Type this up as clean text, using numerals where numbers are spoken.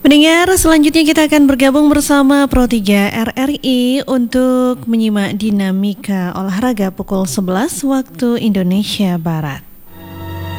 Pendengar, selanjutnya kita akan bergabung bersama Pro 3 RRI untuk menyimak dinamika olahraga pukul 11 waktu Indonesia Barat.